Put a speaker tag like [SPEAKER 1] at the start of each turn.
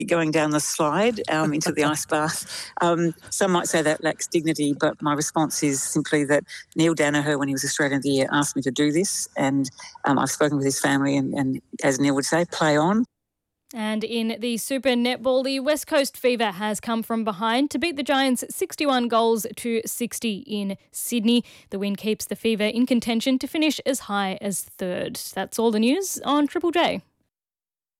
[SPEAKER 1] going down the slide into the ice bath. Some might say that lacks dignity, but my response is simply that Neil Danaher, when he was Australian of the Year, asked me to do this, and I've spoken with his family, and as Neil would say, play on.
[SPEAKER 2] And in the Super Netball, the West Coast Fever has come from behind to beat the Giants 61 goals to 60 in Sydney. The win keeps the Fever in contention to finish as high as third. That's all the news on Triple J.